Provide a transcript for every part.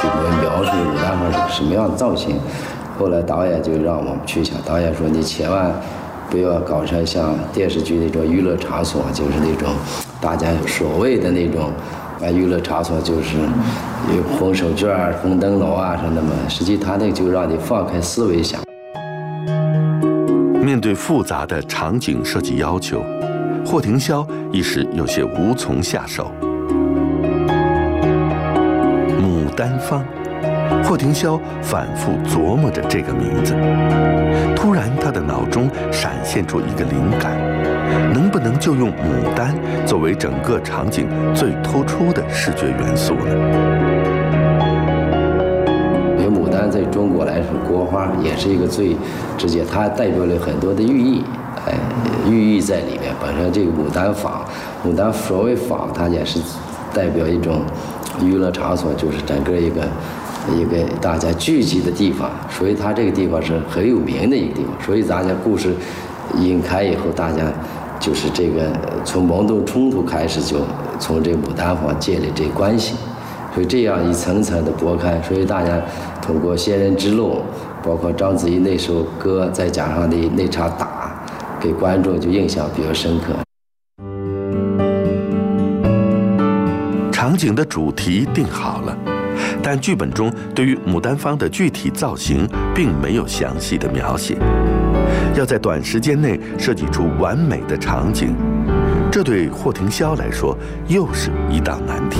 去描述牡丹花是什么样的造型。后来导演就让我们去想，导演说你千万不要搞成像电视剧那种娱乐场所，就是那种大家所谓的那种娱乐场所，就是有红手绢啊、红灯笼啊什么的嘛。实际他那个就让你放开思维想。 面对复杂的场景设计要求，霍廷霄一时有些无从下手。牡丹坊，霍廷霄反复琢磨着这个名字。突然，他的脑中闪现出一个灵感，能不能就用牡丹作为整个场景最突出的视觉元素呢？ 因为牡丹在中国来说，国花也是一个最直接，它代表了很多的寓意，寓意在里面。本身这个牡丹坊，牡丹所谓坊，它也是代表一种娱乐场所，就是整个一个大家聚集的地方，所以它这个地方是很有名的一个地方。所以大家故事引开以后，大家就是这个从蒙洞冲突开始，就从这个牡丹坊建立这关系。所以这样一层层的拨开，所以大家通过仙人之路，包括章子怡那首歌，再加上那场打，给观众就印象比较深刻。 场景的主题定好了，但剧本中对于牡丹坊的具体造型并没有详细的描写。要在短时间内设计出完美的场景，这对霍廷霄来说又是一道难题。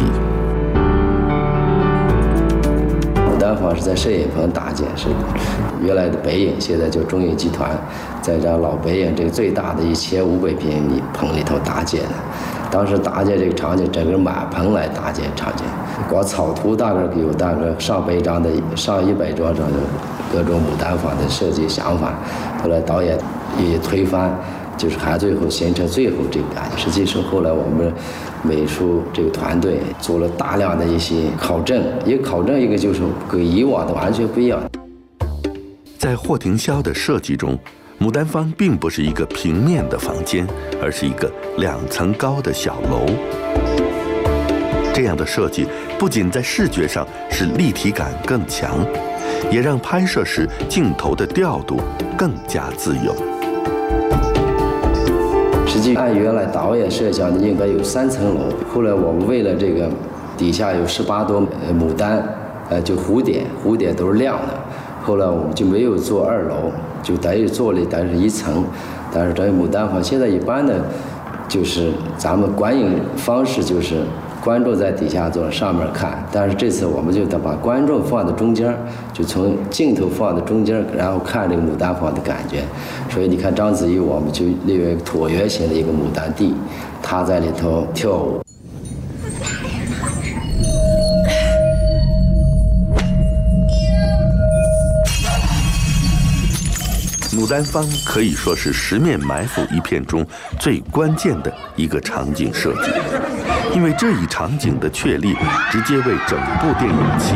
牡丹坊是在摄影棚搭建，是原来的北影，现在叫中影集团，在这老北影这个最大的1500平米棚里头搭建的。当时搭建这个场景，整个满棚来搭建场景，光草图大概有大概上100张的各种牡丹坊的设计想法。后来导演也推翻，就是还最后形成最后这个感觉。实际上后来我们美术这个团队做了大量的一些考证，一个考证，一个就是跟以往的完全不一样。 在霍廷霄的设计中，牡丹坊并不是一个平面的房间，而是一个2层高的小楼。这样的设计不仅在视觉上使立体感更强，也让拍摄时镜头的调度更加自由。 实际按原来导演设想的应该有3层楼，后来我们为了这个底下有18朵牡丹，就蝴蝶都是亮的。后来我们就没有做2楼，就等于做了1层，但是等于牡丹坊现在一般的，就是咱们观影方式就是观众在底下坐，上面看，但是这次我们就得把观众放在中间，就从镜头放在中间，然后看这个牡丹坊的感觉。所以你看章子怡，我们就利用一个椭圆形的一个牡丹地，她在里头跳舞。 牡丹坊可以说是十面埋伏一片中最关键的一个场景设计，因为这一场景的确立，直接为整部电影